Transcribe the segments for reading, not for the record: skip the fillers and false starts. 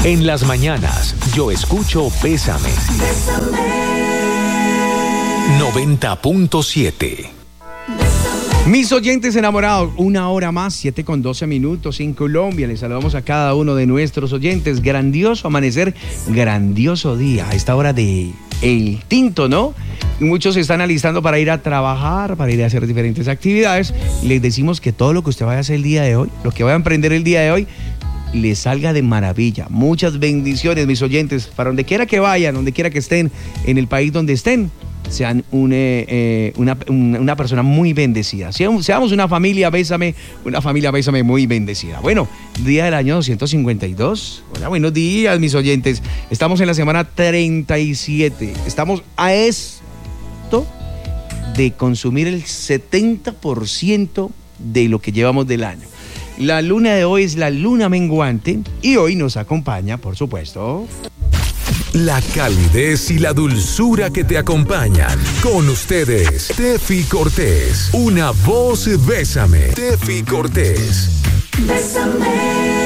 En las mañanas, yo escucho Bésame. 90.7. Mis oyentes enamorados, 1 hora más, 7:12 en Colombia. Les saludamos a cada uno de nuestros oyentes. Grandioso amanecer, grandioso día. A esta hora de el tinto, ¿no? Muchos se están alistando para ir a trabajar, para ir a hacer diferentes actividades. Les decimos que todo lo que usted vaya a hacer el día de hoy, lo que vaya a emprender el día de hoy, les salga de maravilla. Muchas bendiciones, mis oyentes, para donde quiera que vayan, donde quiera que estén, en el país donde estén. Sean una persona muy bendecida. Seamos una familia Bésame muy bendecida. Bueno, día del año 252. Hola, buenos días, mis oyentes. Estamos en la semana 37. Estamos a esto de consumir el 70% de lo que llevamos del año. La luna de hoy es la luna menguante y hoy nos acompaña, por supuesto, la calidez y la dulzura que te acompañan. Con ustedes, Tefi Cortés. Una voz Bésame. Tefi Cortés. Bésame.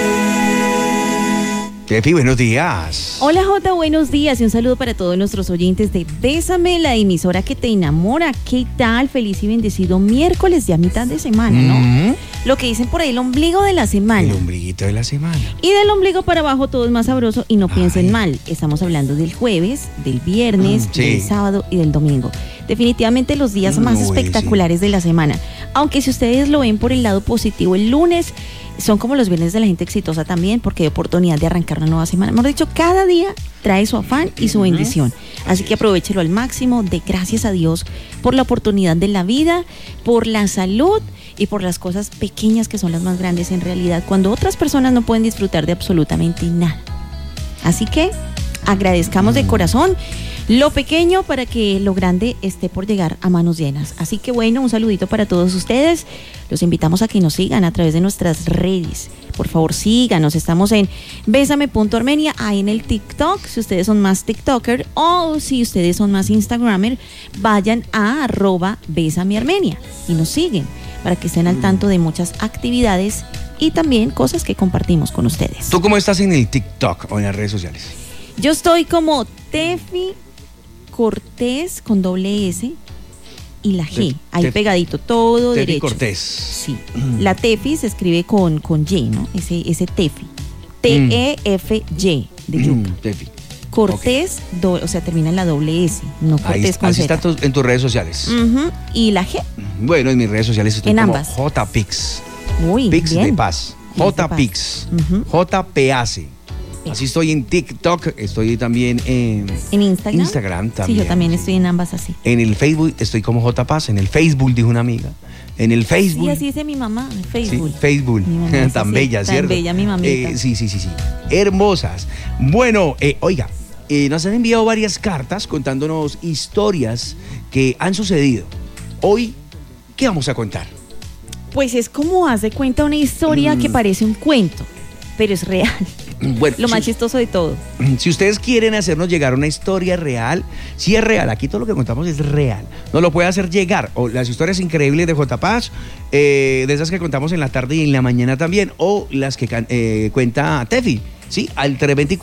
Tefi, buenos días. Hola Jota, buenos días y un saludo para todos nuestros oyentes de Bésame, la emisora que te enamora. ¿Qué tal? Feliz y bendecido miércoles, ya mitad de semana, ¿no? Lo que dicen por ahí, el ombligo de la semana. El ombliguito de la semana. Y del ombligo para abajo todo es más sabroso y no piensen mal. Estamos hablando del jueves, del viernes, del sábado y del domingo. Definitivamente los días más espectaculares de la semana. Aunque si ustedes lo ven por el lado positivo, el lunes son como los viernes de la gente exitosa también, porque hay oportunidad de arrancar una nueva semana. Hemos dicho, cada día trae su afán y su bendición. Así que aprovéchelo al máximo, de gracias a Dios por la oportunidad de la vida, por la salud y por las cosas pequeñas que son las más grandes en realidad, cuando otras personas no pueden disfrutar de absolutamente nada. Así que agradezcamos de corazón lo pequeño para que lo grande esté por llegar a manos llenas. Así que bueno, un saludito para todos ustedes. Los invitamos a que nos sigan a través de nuestras redes. Por favor, síganos. Estamos en Bésame.Armenia, ahí en el TikTok. Si ustedes son más TikToker o si ustedes son más Instagramer, vayan a @BésameArmenia y nos siguen para que estén al tanto de muchas actividades y también cosas que compartimos con ustedes. ¿Tú cómo estás en el TikTok o en las redes sociales? Yo estoy como Tefi Cortés con doble S y la G, ahí pegadito, todo Tefi derecho. Cortés. Sí. La Tefi se escribe con Y, ¿no? Ese Tefi. T-E-F-Y de yuca. Tefi. Cortés, o sea, termina en la doble S, no Cortés con así Z. está en tus redes sociales. ¿Y la G? Bueno, en mis redes sociales estoy en como ambas. JPix. Uy, Pix bien. de paz. JPix. JPAC. Así estoy en TikTok, estoy también en Instagram también. Sí, yo también estoy en ambas así. En el Facebook estoy como JPaz, en el Facebook dijo una amiga. En el Facebook. Sí, así dice mi mamá, en Facebook. Sí, Facebook. Tan bella, ¿cierto? Tan bella mi mamita. Sí. Hermosas. Bueno, oiga, nos han enviado varias cartas contándonos historias que han sucedido. Hoy, ¿qué vamos a contar? Pues es como haz de cuenta una historia que parece un cuento, pero es real. Bueno, lo más chistoso de todo. Si ustedes quieren hacernos llegar una historia real, sí es real, aquí todo lo que contamos es real, nos lo puede hacer llegar, o las historias increíbles de JPaz, de esas que contamos en la tarde y en la mañana también, o las que cuenta Tefi, ¿sí? Al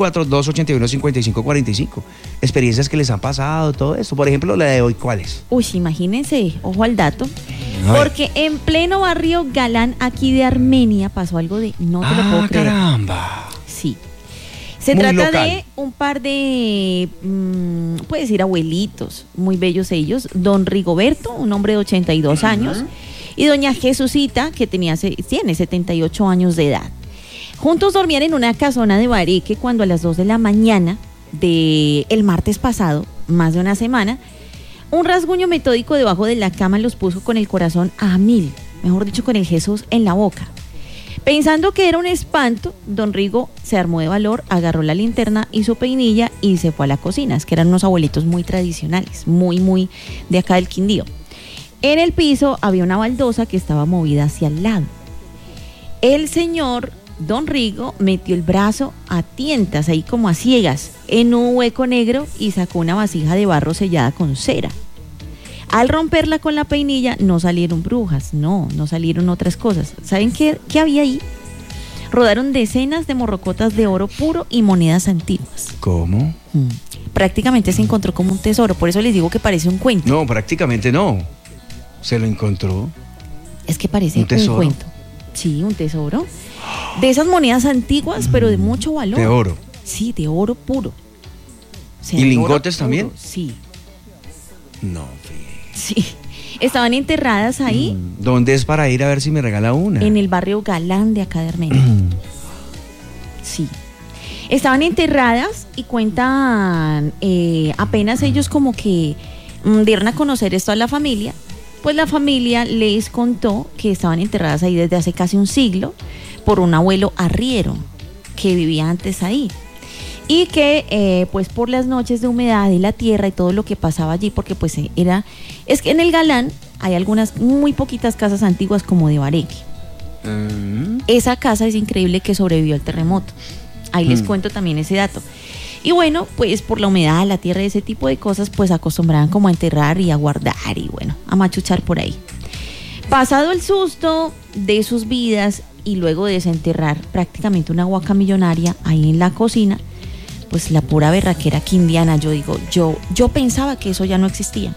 324-281-5545. Experiencias que les han pasado, todo eso. Por ejemplo, la de hoy, ¿cuál es? Uy, imagínense, ojo al dato, porque en pleno barrio Galán, aquí de Armenia, pasó algo de no te lo puedo creer. ¡Caramba! Sí. Se Muy trata local. de un par de, puede decir abuelitos, muy bellos ellos, don Rigoberto, un hombre de 82 años, y doña Jesucita, que tiene 78 años de edad. Juntos dormían en una casona de Bareque cuando a las 2 de la mañana del martes pasado, más de una semana, un rasguño metódico debajo de la cama los puso con el corazón a 1000, mejor dicho, con el Jesús en la boca. Pensando que era un espanto, don Rigo se armó de valor, agarró la linterna y su peinilla y se fue a la cocina. Es que eran unos abuelitos muy tradicionales, muy de acá del Quindío. En el piso había una baldosa que estaba movida hacia el lado. El señor don Rigo metió el brazo a tientas, ahí como a ciegas, en un hueco negro y sacó una vasija de barro sellada con cera. Al romperla con la peinilla no salieron brujas, no salieron otras cosas. ¿Saben qué había ahí? rodaron decenas de morrocotas de oro puro y monedas antiguas. ¿Cómo? Prácticamente se encontró como un tesoro, por eso les digo que parece un cuento. No, prácticamente no. Se lo encontró. Es que parece ¿Un tesoro? un cuento. Sí, un tesoro. De esas monedas antiguas, pero de mucho valor. De oro. Sí, de oro puro. O sea, ¿Y de lingotes oro también? puro, sí, No. sí. Estaban enterradas ahí ¿Dónde es para ir a ver si me regala una? en el barrio Galán de acá de Armenia. Sí. Estaban enterradas y cuentan, apenas ellos como que dieron a conocer esto a la familia, pues la familia les contó que estaban enterradas ahí desde hace casi un siglo por un abuelo arriero que vivía antes ahí. Y que pues por las noches de humedad y la tierra y todo lo que pasaba allí, porque pues es que en el Galán hay algunas muy poquitas casas antiguas como de Bareque. Esa casa es increíble que sobrevivió al terremoto. Ahí les cuento también ese dato. Y bueno, pues por la humedad, la tierra y ese tipo de cosas, pues acostumbraban como a enterrar y a guardar y bueno, a machuchar por ahí. Pasado el susto de sus vidas y luego de desenterrar prácticamente una huaca millonaria ahí en la cocina, pues la pura berraquera quindiana, yo digo, yo pensaba que eso ya no existía.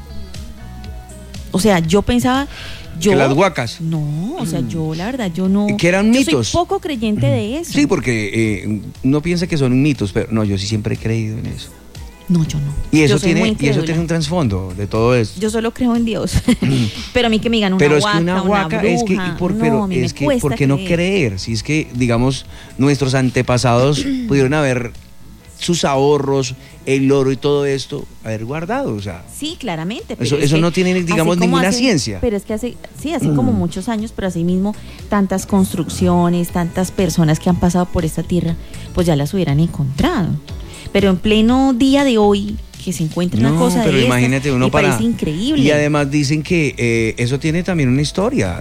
O sea, yo pensaba... ¿Que las huacas? No, o sea, yo la verdad, yo no... ¿Que eran mitos? Yo soy poco creyente de eso. Sí, porque no piensa que son mitos, pero no, yo sí siempre he creído en eso. No, yo no. Y eso Yo soy muy tiene incrédula. un trasfondo de todo esto. Yo solo creo en Dios. Pero a mí que me digan una Pero es huaca, que una huaca bruja, es que, no, a mí me cuesta ¿por qué no creer? Si es que, digamos, nuestros antepasados pudieron haber sus ahorros, el oro y todo esto, haber guardado, o sea. Sí, claramente. Pero Eso es que no tiene, digamos, así como ninguna ciencia. Pero es que hace como muchos años, pero así mismo tantas construcciones, tantas personas que han pasado por esta tierra, pues ya las hubieran encontrado. Pero en pleno día de hoy, que se encuentra una cosa pero de estas, imagínate uno me para... parece increíble. Y además dicen que eso tiene también una historia.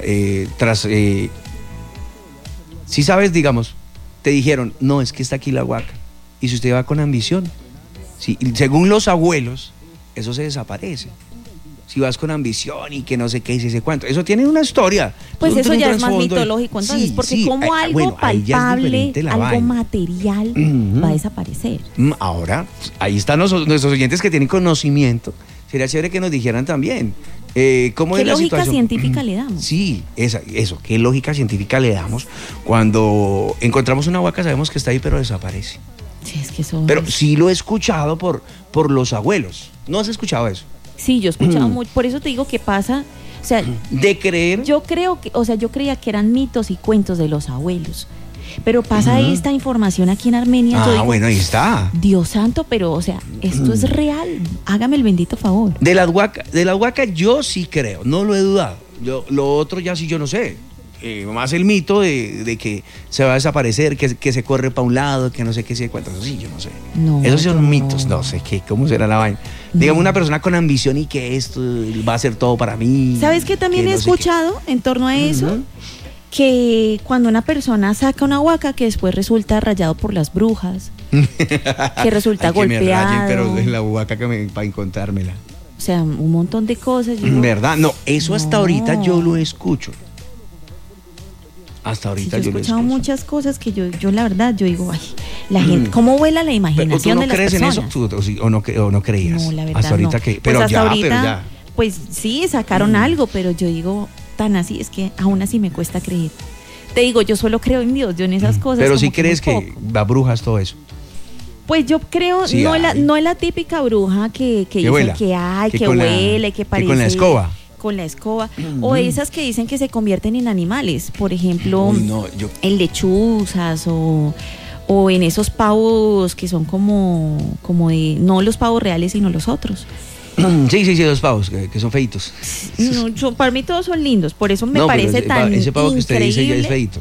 Si sabes, digamos, te dijeron, no, es que está aquí la huaca. Y si usted va con ambición, sí, según los abuelos, eso se desaparece. Si vas con ambición y que no sé qué y ese cuento, eso tiene una historia. Pues eso tiene un ya es más trasfondo. mitológico, entonces, Sí, porque sí, como algo bueno, ahí ya es palpable, diferente la algo vaina. material va a desaparecer. Ahora, ahí están nuestros oyentes que tienen conocimiento. Sería chévere que nos dijeran también. ¿Cómo ¿Qué es la lógica situación? científica le damos? Sí, eso, ¿qué lógica científica le damos? Cuando encontramos una huaca sabemos que está ahí, pero desaparece. Sí, es que eso Pero es- sí lo he escuchado por los abuelos. ¿No has escuchado eso? Sí, yo he escuchado mucho, por eso te digo que pasa, o sea, De creer. yo creo que, o sea, yo creía que eran mitos y cuentos de los abuelos, pero pasa esta información aquí en Armenia, yo digo, Bueno, ahí está. Dios santo, pero, o sea, esto es real, hágame el bendito favor. De la huaca yo sí creo, no lo he dudado. Lo otro ya sí yo no sé. Más el mito de que se va a desaparecer, que se corre para un lado, que no sé qué se cuenta. Eso sí, yo no sé. No, Esos son yo mitos, no sé cómo será la vaina. Digamos, una persona con ambición y que esto va a ser todo para mí. ¿Sabes qué también que he no sé qué. escuchado en torno a eso? Que cuando una persona saca una huaca que después resulta rayado por las brujas, que resulta Ay, que me golpeado, rayen, pero es la huaca para encontrármela. o sea, un montón de cosas. yo digo, ¿Verdad? No, eso hasta No. ahorita yo lo escucho. Hasta sí, ahorita yo he yo lo escuchado escucho. muchas cosas que yo la verdad, yo digo, ay, la gente, ¿cómo vuela la Pero, ¿tú imaginación no de las crees en personas? eso? ¿O no creías? No, la verdad hasta ahorita no. que... Pues Pero hasta ya, ahorita, pero ya. pues sí, sacaron algo, pero yo digo, tan así, es que aún así me cuesta creer. Te digo, yo solo creo en Dios, yo en esas cosas. Pero como sí que crees muy que poco. va brujas todo eso. Pues yo creo, Sí no, hay. no es la típica bruja que dice vuela, que hay, que con la- huele, que que parece. con la escoba. Con la escoba. O esas que dicen que se convierten en animales. Por ejemplo, Uy, no, yo... en lechuzas o en esos pavos que son como de, no los pavos reales, sino los otros. Sí, los pavos, que son feitos. No, para mí todos son lindos, por eso me No, pero parece tan ese pavo que usted dice ya es increíble feito.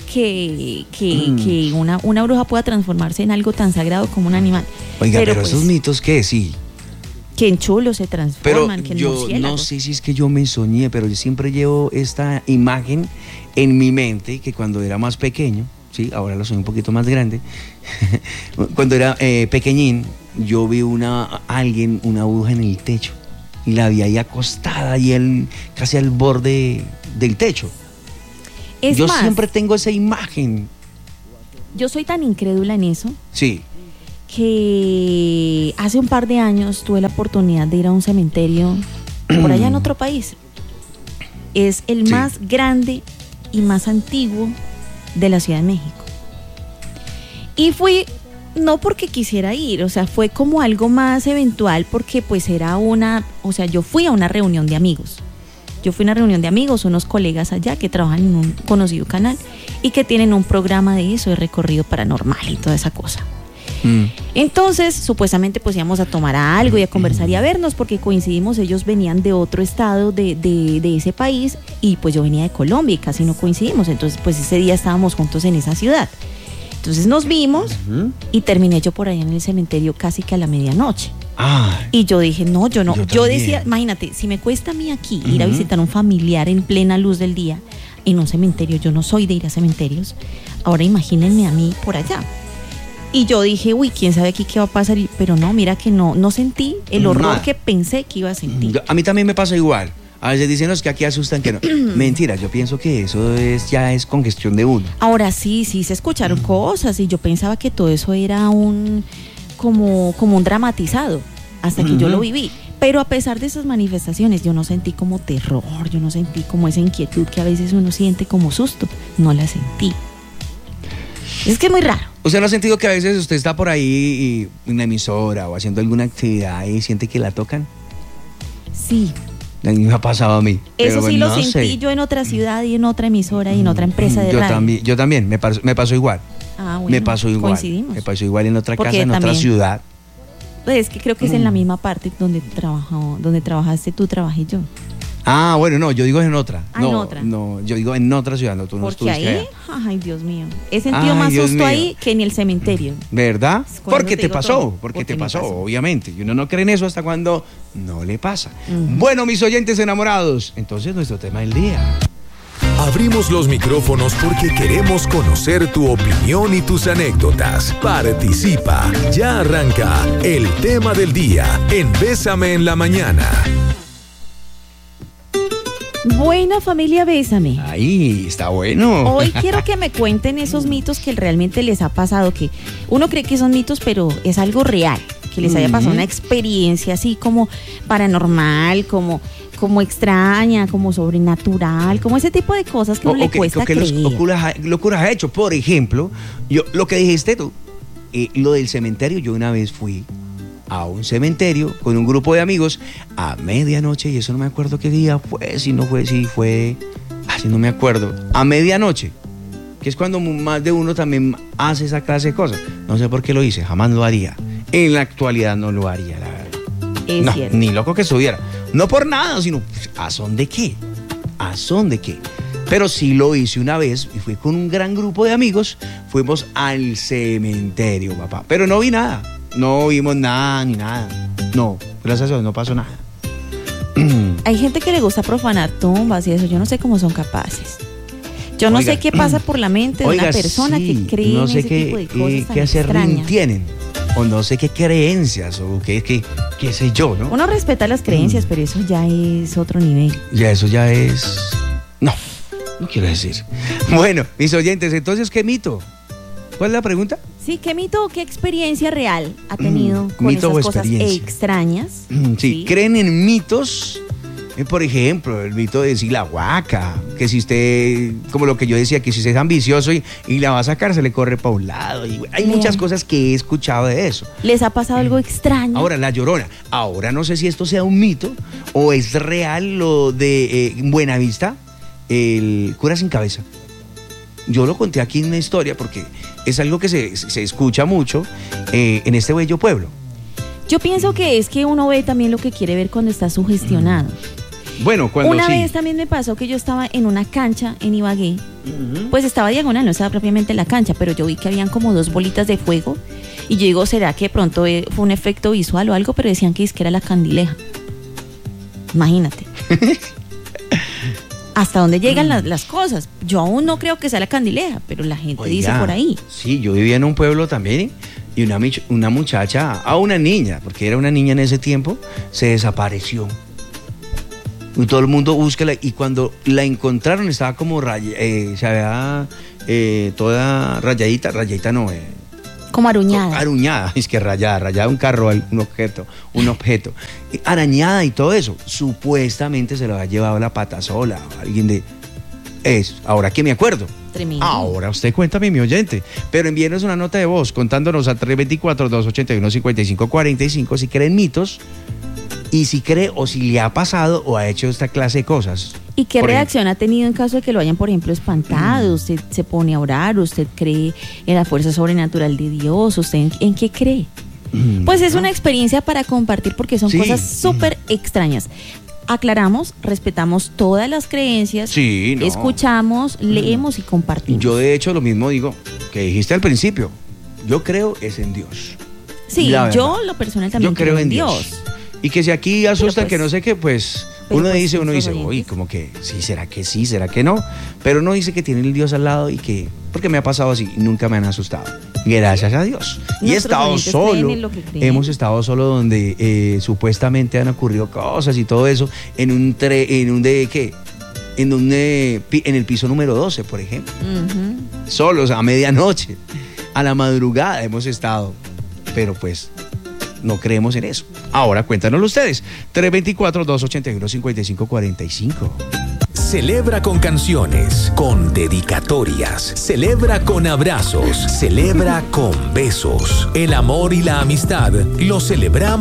que una bruja pueda transformarse en algo tan sagrado como un animal. Oiga, pero pues, esos mitos que sí. que en chulos se Pero transforman, que en yo murciélagos. no sé si es que yo me soñé, pero yo siempre llevo esta imagen en mi mente que cuando era más pequeño, sí, ahora lo soy un poquito más grande, cuando era pequeñín, yo vi una bruja en el techo y la vi ahí acostada y él casi al borde del techo. Yo más, siempre tengo esa imagen. yo soy tan incrédula en eso Sí. que hace un par de años tuve la oportunidad de ir a un cementerio por allá en otro país. Es el Sí. más grande y más antiguo de la Ciudad de México. Y fui, no porque quisiera ir, o sea, fue como algo más eventual porque pues era yo fui a una reunión de amigos. Yo fui a una reunión de amigos, unos colegas allá que trabajan en un conocido canal y que tienen un programa de eso, de recorrido paranormal y toda esa cosa. Entonces, supuestamente pues íbamos a tomar algo y a conversar y a vernos porque coincidimos, ellos venían de otro estado de ese país y pues yo venía de Colombia y casi no coincidimos, entonces pues ese día estábamos juntos en esa ciudad. Entonces nos vimos y terminé yo por allá en el cementerio casi que a la medianoche. Y yo dije, no, yo no. Yo decía, imagínate, si me cuesta a mí aquí ir a visitar a un familiar en plena luz del día en un cementerio, yo no soy de ir a cementerios, ahora imagínense a mí por allá. Y yo dije, uy, quién sabe aquí qué va a pasar, pero no, mira que no sentí el horror que pensé que iba a sentir. A mí también me pasa igual. A veces dicen, no, es que aquí asustan, que no. Mentira, yo pienso que eso ya es congestión de uno. Ahora sí se escucharon cosas y yo pensaba que todo eso era como un dramatizado, hasta que yo lo viví. Pero a pesar de esas manifestaciones, yo no sentí como terror, yo no sentí como esa inquietud que a veces uno siente como susto, no la sentí. Es que es muy raro. ¿Usted no ha sentido que a veces usted está por ahí en una emisora o haciendo alguna actividad y siente que la tocan? Sí. A mí me ha pasado a mí. Eso pero sí no lo sentí sé. yo en otra ciudad y en otra emisora y en otra empresa de radio. Yo también, me pasó igual. Ah, bueno, me pasó igual. coincidimos. Me pasó igual en otra Porque casa, en otra también- ciudad. Pues es que creo que es en la misma parte donde trabajaste tú, trabajé yo. Ah, bueno, no, yo digo en otra. Ah, no, en otra. No, yo digo en otra ciudad, no, tú no Porque estuviste ahí, allá. ay Dios mío, he sentido Ay, más Dios susto mío. ahí que en el cementerio. ¿Verdad? Cuando Porque te te digo pasó, todo, porque te me pasó, pasó. obviamente. Y uno no cree en eso hasta cuando no le pasa. Bueno, mis oyentes enamorados, entonces nuestro tema del día. Abrimos los micrófonos porque queremos conocer tu opinión y tus anécdotas. Participa. Ya arranca el tema del día en Bésame en la Mañana. Bueno, familia, bésame. Ahí, está bueno. Hoy quiero que me cuenten esos mitos que realmente les ha pasado, que uno cree que son mitos, pero es algo real, que les haya pasado una experiencia así como paranormal, como extraña, como sobrenatural, como ese tipo de cosas que no le cuesta que creer. locuras ha hecho. Por ejemplo, yo lo que dijiste tú, lo del cementerio, yo una vez fui a un cementerio con un grupo de amigos a medianoche, y eso no me acuerdo qué día fue, si no me acuerdo, a medianoche, que es cuando más de uno también hace esa clase de cosas. No sé por qué lo hice, jamás lo haría. En la actualidad no lo haría, la verdad. Es No, cierto. ni loco que estuviera. No por nada, sino ¿a son de qué? ¿A son de qué? Pero sí lo hice una vez y fui con un gran grupo de amigos. Fuimos al cementerio, papá. Pero no vi nada. No vimos nada ni nada. No, gracias a Dios no pasó nada. Hay gente que le gusta profanar tumbas y eso, yo no sé cómo son capaces. Yo no Oiga, sé qué pasa por la mente de Oiga, una persona sí, que cree no en sé ese tipo de cosas tan qué acerrín extrañas. tienen. O no sé qué creencias o qué sé yo, ¿no? Uno respeta las creencias, pero eso ya es otro nivel. Ya eso ya es... No quiero decir. Bueno, mis oyentes, entonces, ¿qué mito? ¿Cuál es la pregunta? Sí, ¿qué mito o qué experiencia real ha tenido con mito o esas cosas experiencia. extrañas? Sí, ¿creen en mitos? Por ejemplo, el mito de decir la huaca, que si usted, como lo que yo decía, que si usted es ambicioso y la va a sacar, se le corre para un lado. Y hay Bien. muchas cosas que he escuchado de eso. ¿Les ha pasado algo extraño? Ahora, la Llorona. Ahora no sé si esto sea un mito o es real lo de Buenavista, el cura sin cabeza. Yo lo conté aquí en una historia porque es algo que se escucha mucho en este bello pueblo. Yo pienso que es que uno ve también lo que quiere ver cuando está sugestionado. Bueno, cuando Una sí. vez también me pasó que yo estaba en una cancha en Ibagué, pues estaba diagonal, no estaba propiamente en la cancha, pero yo vi que habían como 2 bolitas de fuego y yo digo, ¿será que de pronto fue un efecto visual o algo? Pero decían que es que era la candileja. Imagínate. ¿Hasta dónde llegan las cosas? Yo aún no creo que sea la candileja, pero la gente dice Oiga, por ahí. Sí, yo vivía en un pueblo también y una muchacha, una niña, porque era una niña en ese tiempo, se desapareció. Y todo el mundo búscala, y cuando la encontraron estaba como se había toda rayadita no, como aruñada. Aruñada, es que rayada un carro, un objeto, arañada y todo eso. Supuestamente se lo había llevado la Patasola, alguien de eso. Ahora que me acuerdo. Tremendo. Ahora usted cuéntame, mi oyente, pero envíenos una nota de voz contándonos a 324-281-5545 si creen mitos y si cree o si le ha pasado o ha hecho esta clase de cosas. ¿Y qué reacción ha tenido en caso de que lo hayan, por ejemplo, espantado? ¿Usted se pone a orar? ¿Usted cree en la fuerza sobrenatural de Dios? ¿Usted en qué cree? Pues es una experiencia para compartir porque son cosas súper extrañas. Aclaramos, respetamos todas las creencias, escuchamos, leemos y compartimos. Yo de hecho lo mismo digo que dijiste al principio. Yo creo es en Dios. Sí, yo lo personal también creo en Dios. Y que si aquí asusta, pues, que no sé qué, pues uno dice, uy, como que sí, será que no, pero uno dice que tiene el Dios al lado y que, porque me ha pasado así, nunca me han asustado, gracias a Dios. Y he estado solo, hemos estado solo donde supuestamente han ocurrido cosas y todo eso, en el piso número 12, por ejemplo, solos a medianoche, a la madrugada hemos estado, pero pues no creemos en eso. Ahora cuéntanoslo ustedes. 324-281-5545. Celebra con canciones, con dedicatorias, celebra con abrazos, celebra con besos. El amor y la amistad lo celebramos